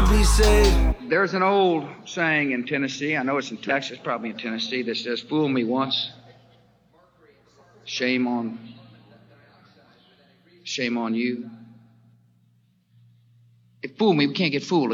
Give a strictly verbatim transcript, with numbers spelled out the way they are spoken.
wanna be saved. There's an old saying in Tennessee, I know it's in Texas, probably in Tennessee, that says, fool me once, shame on, shame on you. If fool me, we can't get fooled